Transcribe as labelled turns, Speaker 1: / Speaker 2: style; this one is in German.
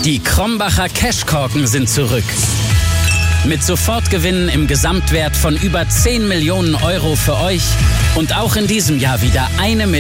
Speaker 1: Die Krombacher Cashkorken sind zurück. Mit Sofortgewinnen im Gesamtwert von über 10 Millionen Euro für euch und auch in diesem Jahr wieder 1